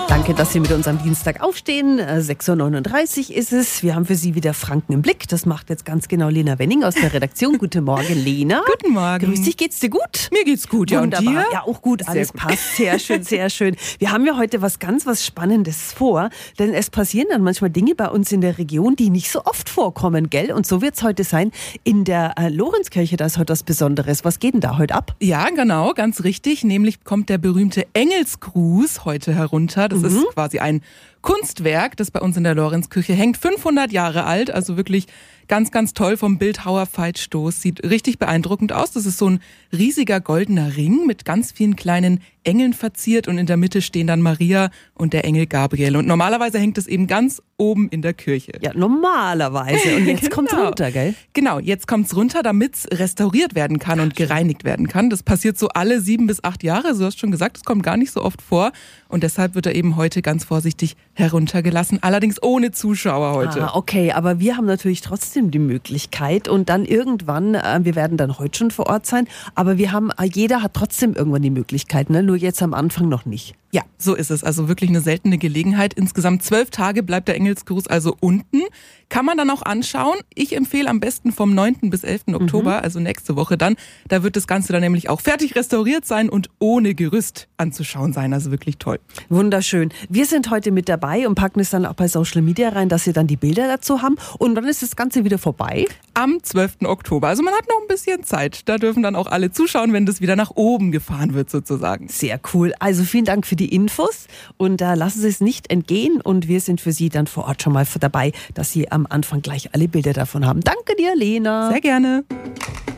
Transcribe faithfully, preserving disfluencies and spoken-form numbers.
Danke, dass Sie mit uns am Dienstag aufstehen. sechs Uhr neununddreißig ist es. Wir haben für Sie wieder Franken im Blick. Das macht jetzt ganz genau Lena Wenning aus der Redaktion. Guten Morgen, Lena. Guten Morgen. Grüß dich, geht's dir gut? Mir geht's gut, ja. Wunderbar. Und dir? Ja, auch gut. Sehr Alles gut. passt. Sehr schön, sehr schön. Wir haben ja heute was ganz was Spannendes vor. Denn es passieren dann manchmal Dinge bei uns in der Region, die nicht so oft vorkommen, gell? Und so wird's heute sein. In der äh, Lorenzkirche, da ist heute was Besonderes. Was geht denn da heute ab? Ja, genau, ganz richtig. Nämlich kommt der berühmte Engelsgruß heute herunter. Das Mhm. ist quasi ein Kunstwerk, das bei uns in der Lorenzkirche hängt. fünfhundert Jahre alt, also wirklich ganz, ganz toll vom Bildhauer Veit Stoß. Sieht richtig beeindruckend aus. Das ist so ein riesiger goldener Ring mit ganz vielen kleinen Engeln verziert und in der Mitte stehen dann Maria und der Engel Gabriel. Und normalerweise hängt es eben ganz oben in der Kirche. Ja, normalerweise. Und jetzt Genau. kommt's runter, gell? Genau, jetzt kommt's runter, damit's restauriert werden kann und gereinigt werden kann. Das passiert so alle sieben bis acht Jahre. Du hast schon gesagt, es kommt gar nicht so oft vor. Und deshalb wird er eben heute ganz vorsichtig heruntergelassen. Allerdings ohne Zuschauer heute. Ah, okay, aber wir haben natürlich trotzdem die Möglichkeit und dann irgendwann, äh, wir werden dann heute schon vor Ort sein, aber wir haben, äh, jeder hat trotzdem irgendwann die Möglichkeit, ne? Nur jetzt am Anfang noch nicht. Ja, so ist es. Also wirklich eine seltene Gelegenheit. Insgesamt zwölf Tage bleibt der Engelsgruß also unten. Kann man dann auch anschauen. Ich empfehle am besten vom neunten bis elften Oktober, also nächste Woche dann. Da wird das Ganze dann nämlich auch fertig restauriert sein und ohne Gerüst anzuschauen sein. Also wirklich toll. Wunderschön. Wir sind heute mit dabei und packen es dann auch bei Social Media rein, dass Sie dann die Bilder dazu haben. Und dann ist das Ganze wieder vorbei. Am zwölften Oktober. Also man hat noch ein bisschen Zeit. Da dürfen dann auch alle zuschauen, wenn das wieder nach oben gefahren wird sozusagen. Sehr cool. Also vielen Dank für die Infos und äh, lassen Sie es nicht entgehen. Und wir sind für Sie dann vor Ort schon mal dabei, dass Sie am Anfang gleich alle Bilder davon haben. Danke dir, Lena. Sehr gerne.